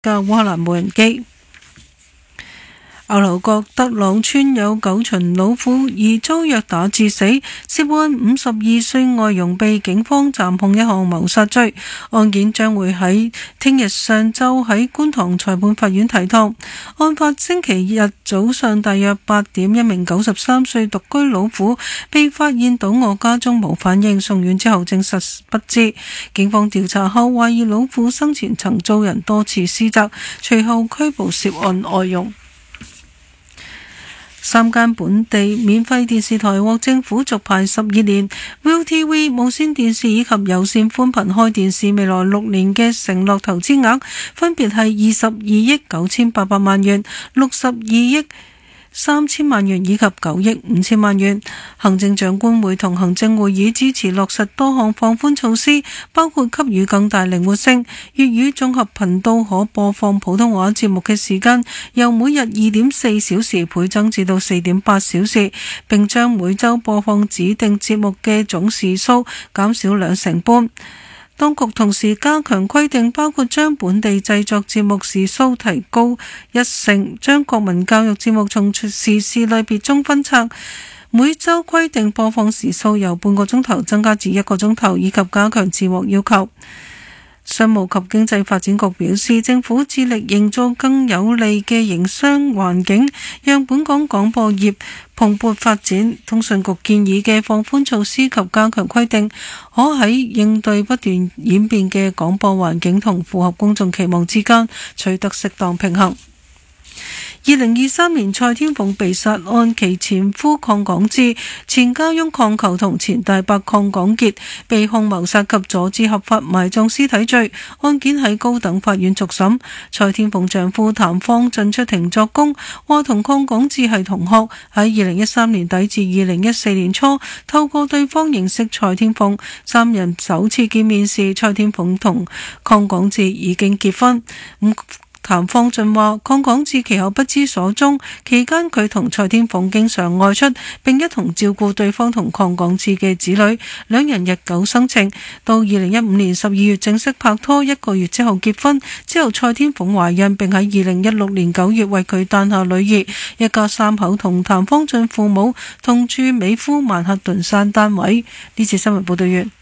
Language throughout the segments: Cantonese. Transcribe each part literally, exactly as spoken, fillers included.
架烏克蘭無人機。牛頭角德朗村有九旬老婦疑遭虐打致死，涉案五十二歲外傭被警方暫控一項謀殺罪，案件將會喺聽日上晝喺觀塘裁判法院提堂。案發星期日早上大約八點，一名九十三歲獨居老婦被發現倒卧家中冇反應，送院之後證實不治。警方調查後懷疑老婦生前曾遭人多次施襲，隨後拘捕涉案外傭。三間本地免費電視台獲政府續牌十二年 ，Viu T V 無線電視以及有線寬頻開電視未來六年嘅承諾投資額分別係二十二億九千八百萬元、六十二億三千萬元以及九億五千萬元。行政長官會同行政會議支持落實多項放寬措施，包括給予更大靈活性，粵語綜合頻道可播放普通話節目嘅時間由每日二點四小時倍增至到四點八小時，並將每週播放指定節目嘅總時數減少兩成半。當局同時加強規定，包括將本地製作節目時數提高一成，將國民教育節目從時事類別中分拆，每週規定播放時數由半個鐘頭增加至一個鐘頭，以及加強字幕要求。商務及經濟發展局表示，政府致力營造更有利嘅營商環境，讓本港廣播業蓬勃發展。通訊局建議嘅放寬措施及加強規定，可喺應對不斷演變嘅廣播環境同符合公眾期望之間取得適當平衡。二零二三年蔡天鳳被殺案，其前夫鄺港智、前家翁鄺球同前大伯鄺港傑被控謀殺及阻止合法埋葬屍體罪，案件喺高等法院續審。蔡天鳳丈夫譚方進出庭作供，話同鄺港智係同學，喺二零一三年底至二零一四年初透過對方認識蔡天鳳，三人首次見面時，蔡天鳳同鄺港智已經結婚。譚方進話，鄺港智其後不知所蹤，期間佢同蔡天鳳經常外出，並一同照顧對方同鄺港智嘅子女，兩人日久生情。到二零一五年十二月正式拍拖，一個月之後結婚，之後蔡天鳳懷孕，並喺二零一六年九月為佢誕下女兒。一家三口同譚方進父母同住美孚曼克頓山單位。呢次新聞報道完。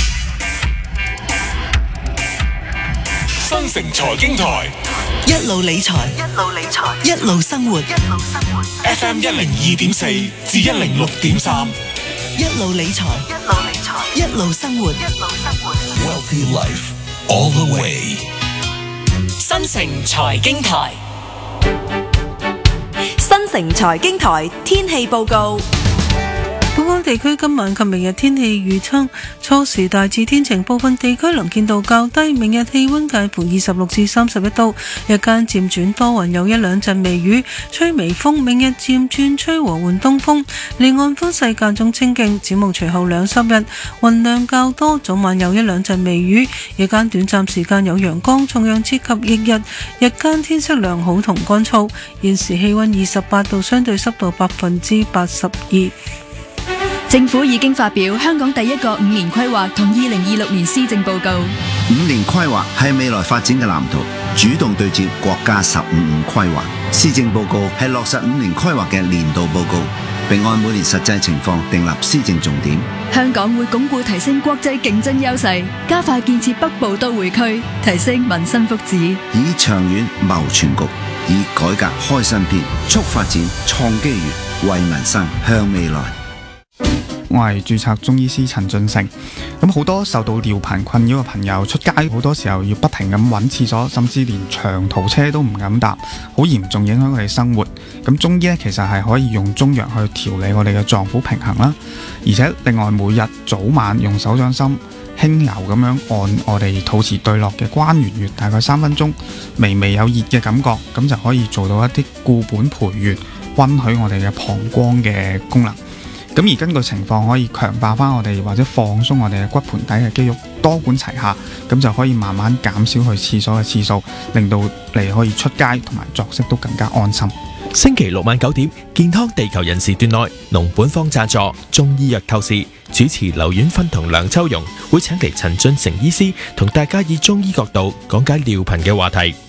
新城財經台， 一路理財， 一路理財， 一路生活， 一路生活。 F M 一零二點四至一零六點三， 一路理財， 一路理財， 一路生活， 一路生活。 Wealthy Life all the way。 新城財經台， 新城財經台天氣報告。 本港地區今晚及明日天氣預測，初時大致天晴，部分地區能見度較低。明日氣溫介乎二十六至三十一度，日間漸轉多雲，有一兩陣微雨，吹微風。明日漸轉吹和緩東風，離岸風勢間中清勁。展望隨後兩三日雲量較多，早晚有一兩陣微雨，日間短暫時間有陽光，重陽節及翌日日間天色良好同乾燥。現時氣溫二十八度，相對濕度百分之八十二。 政府已經發表香港第一個五年規劃同二零二六年施政報告。 五年規劃係未來發展嘅藍圖，主動對接國家十五五規劃。施政報告係落實五年規劃嘅年度報告，並按每年實際情況訂立施政重點。 香港會鞏固提升國際競爭優勢，加快建設北部都會區，提升民生福祉， 以長遠謀全局，以改革開新篇，促發展創機遇，為民生向未來。 我係註冊中醫師陳俊成。咁好多受到尿頻困擾嘅朋友出街，好多時候要不停咁揾廁所，甚至連長途車都唔敢搭，好嚴重影響佢哋生活。咁中醫呢，其實係可以用中藥去調理我哋嘅臟腑平衡啦，而且另外每日早晚用手掌心輕柔咁樣按我哋肚臍對落嘅關元穴，大概三分鐘，微微有熱嘅感覺，咁就可以做到一啲固本培元、溫煦我哋嘅膀胱嘅功能。咁而根據情況可以強化翻我哋或者放鬆我哋嘅骨盆底嘅肌肉，多管齊下，咁就可以慢慢減少去廁所嘅次數，令到你可以出街同埋作息都更加安心。 星期六晚九點，健康地球人時段內，農本方贊助中醫藥透視，主持劉婉芬同梁秋容會請嚟陳俊成醫師同大家以中醫角度講解尿頻嘅話題。